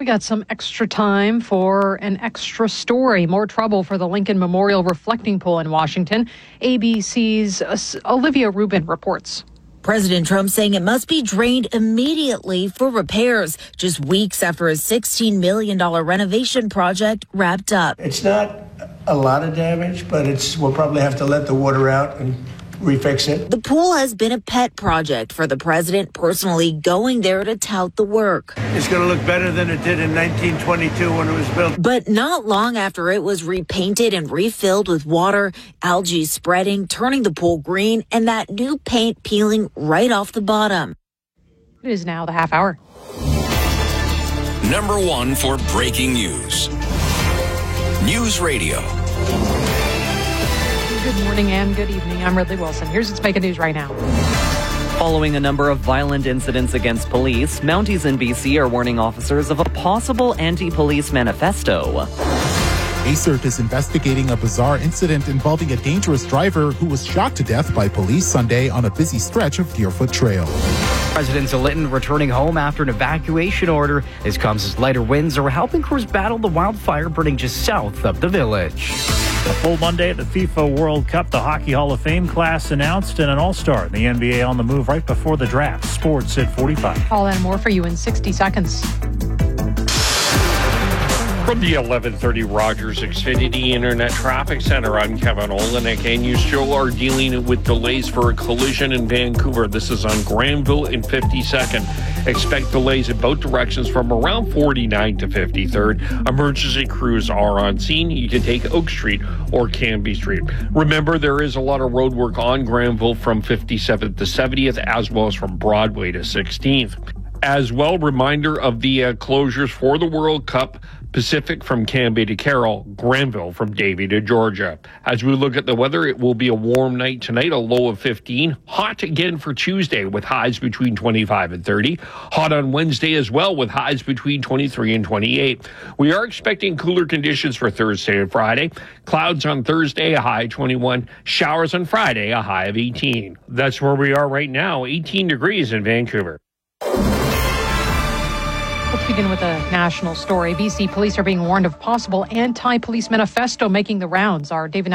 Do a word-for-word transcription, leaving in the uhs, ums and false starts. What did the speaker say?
We got some extra time for an extra story. More trouble for the Lincoln Memorial Reflecting Pool in Washington. A B C's Olivia Rubin reports. President Trump saying it must be drained immediately for repairs, just weeks after a sixteen million dollars renovation project wrapped up. It's not a lot of damage, but it's we'll probably have to let the water out and refix it. The pool has been a pet project for the president, personally going there to tout the work. It's going to look better than it did in nineteen twenty-two when it was built. But not long after it was repainted and refilled with water, algae spreading, turning the pool green, and that new paint peeling right off the bottom. It is now the half hour. Number one for breaking news. News Radio. Good morning and good evening. I'm Ridley Wilson. Here's what's making news right now. Following a number of violent incidents against police, Mounties in B C are warning officers of a possible anti-police manifesto. A C E R T is investigating a bizarre incident involving a dangerous driver who was shot to death by police Sunday on a busy stretch of Deerfoot Trail. Residents of Lytton returning home after an evacuation order. This comes as lighter winds are helping crews battle the wildfire burning just south of the village. A full Monday at the FIFA World Cup, the Hockey Hall of Fame class announced, and an all-star in the N B A on the move right before the draft. Sports at forty-five. All that and more for you in sixty seconds. From the eleven thirty Rogers Xfinity Internet Traffic Center, I'm Kevin Olenek, and you still are dealing with delays for a collision in Vancouver. This is on Granville and fifty-second. Expect delays in both directions from around forty-nine to fifty-third. Emergency crews are on scene. You can take Oak Street or Canby Street. Remember, there is a lot of road work on Granville from fifty-seventh to seventieth, as well as from Broadway to sixteenth. As well, reminder of the uh, closures for the World Cup. Pacific from Canby to Carroll, Granville from Davie to Georgia. As we look at the weather, it will be a warm night tonight, a low of fifteen. Hot again for Tuesday with highs between twenty-five and thirty. Hot on Wednesday as well with highs between twenty-three and twenty-eight. We are expecting cooler conditions for Thursday and Friday. Clouds on Thursday, a high twenty-one. Showers on Friday, a high of eighteen. That's where we are right now, eighteen degrees in Vancouver. Let's begin with a national story. B C police are being warned of possible anti-police manifesto making the rounds. Our David